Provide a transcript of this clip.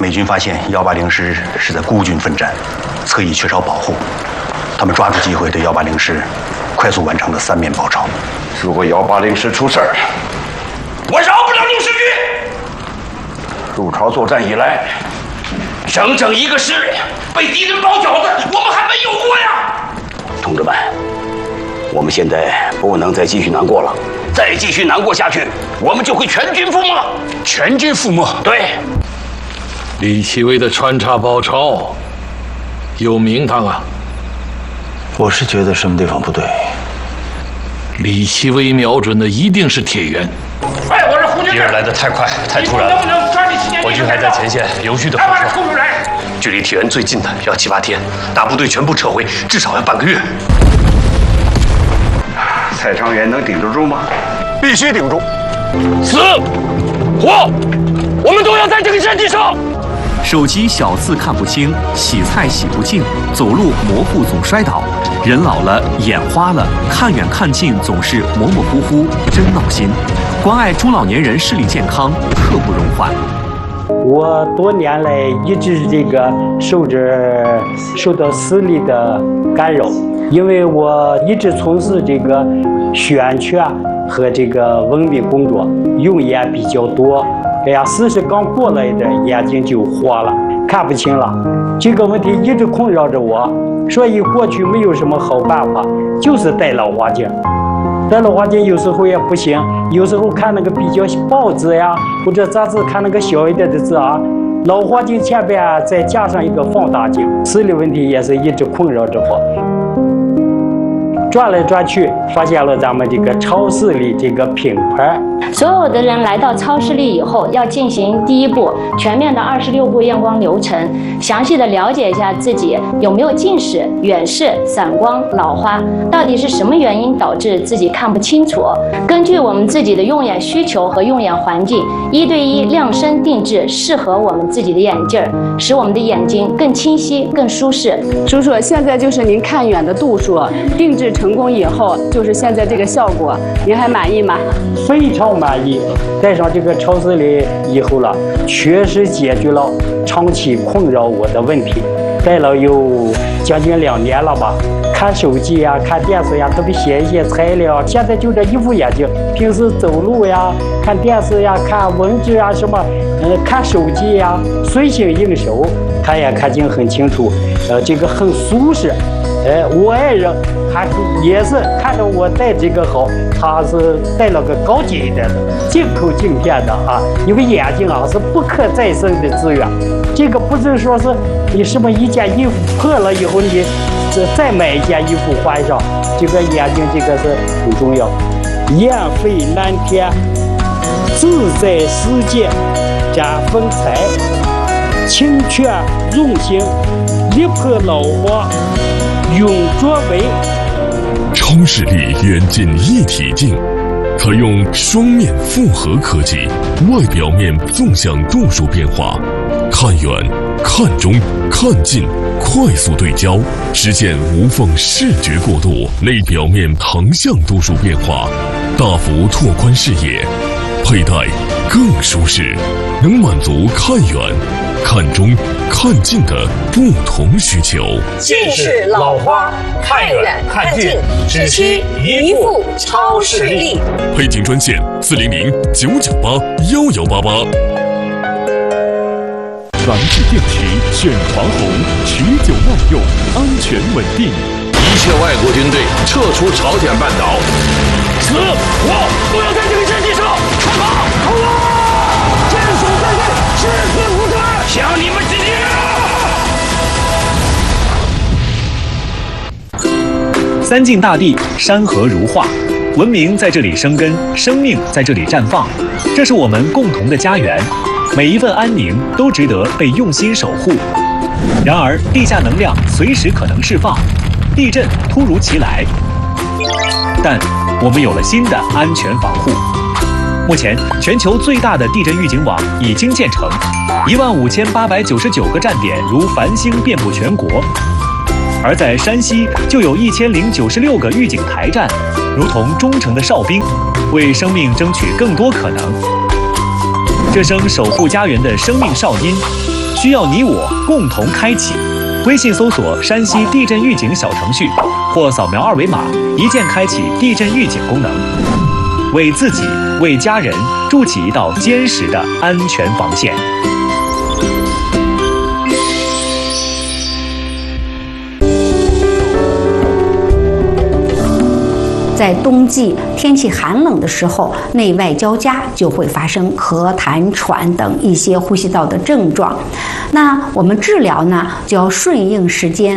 美军发现180师是在孤军奋战，侧翼缺少保护，他们抓住机会对180师快速完成了3面包抄。 如果180师出事儿，我饶不了陆世军。入朝作战以来，整整1个师被敌人包饺子，我们还没有过呀！同志们，我们现在不能再继续难过了，再继续难过下去，我们就会全军覆没。 全军覆没？ 对。 李奇微的穿插包抄有名堂啊！ 我是觉得什么地方不对。 李奇微瞄准的一定是铁原。 哎，我是胡军。 敌人来得太快，太突然了。我军还在前线有序的后撤，距离铁原最近的要7、8天，大部队全部撤回，至少要半个月。 蔡昌元能顶得住吗？ 必须顶住！死活，我们都要在这个阵地上。 手机小字看不清，洗菜洗不净，走路模糊总摔倒，人老了眼花了，看远看近总是模模糊糊，真闹心。关爱中老年人视力健康，刻不容缓。 我多年来一直受到视力的干扰，因为我一直从事这个宣传和这个文明工作，用眼比较多。哎呀，40刚过来的眼睛就花了，看不清了。这个问题一直困扰着我，所以过去没有什么好办法，就是戴老花镜。戴老花镜有时候也不行，有时候看那个比较报纸呀或者杂志看那个小一点的字啊，老花镜前边再加上一个放大镜，视力问题也是一直困扰着我。转来转去，发现了咱们这个超视力这个品牌。 所有的人来到超视力以后，要进行第1步全面的26步验光流程，详细的了解一下自己有没有近视、远视、散光、老花，到底是什么原因导致自己看不清楚。根据我们自己的用眼需求和用眼环境，1对1量身定制适合我们自己的眼镜，使我们的眼睛更清晰、更舒适。 叔叔，现在就是您看远的度数，定制成功以后，就是现在这个效果，您还满意吗？ 非常满意。戴上这个超视力以后了，确实解决了长期困扰我的问题。戴了有将近2年了吧，看手机呀、看电视呀，特别写一些材料，现在就这一副眼镜，平时走路呀、看电视呀、看文字呀什么，看手机呀，随心应手，看也看清很清楚，这个很舒适。我爱人还也是看着我戴这个好，他是戴了个高级一点的进口镜片的啊，因为眼睛啊是不可再生的资源，这个不是说是你什么一件衣服破了以后你再买一件衣服换上，这个眼睛这个是很重要。燕飞蓝天，自在世界展风采，清泉用心，一破老花永作为。 超视力眼镜一体镜，采用双面复合科技，外表面纵向度数变化，看远、看中、看近，快速对焦，实现无缝视觉过渡；内表面横向度数变化，大幅拓宽视野，佩戴更舒适，能满足看远、看中、看近的不同需求。 近视、老花，看远看近，只需一副超视力。 配镜专线400-998-1188。 蓝智电池选黄红，持久耐用，安全稳定。 一切外国军队撤出朝鲜半岛， 死活都要在这个阵地上看好！好了，坚守在内，誓死不退，向你们致敬！三晋大地，山河如画，文明在这里生根，生命在这里绽放，这是我们共同的家园。每一份安宁都值得被用心守护。然而，地下能量随时可能释放，地震突如其来，但我们有了新的安全防护。目前，全球最大的地震预警网已经建成，15899个站点如繁星遍布全国。而在山西，就有1096个预警台站，如同忠诚的哨兵，为生命争取更多可能。这声守护家园的生命哨音， 需要你我共同开启。微信搜索山西地震预警小程序，或扫描二维码，一键开启地震预警功能，为自己、为家人筑起一道坚实的安全防线。 在冬季天气寒冷的时候，内外交加，就会发生咳痰喘等一些呼吸道的症状。那我们治疗呢，就要顺应时间。